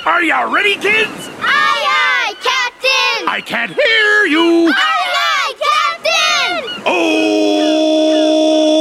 Are ya ready, kids? Aye, aye, Captain! I can't hear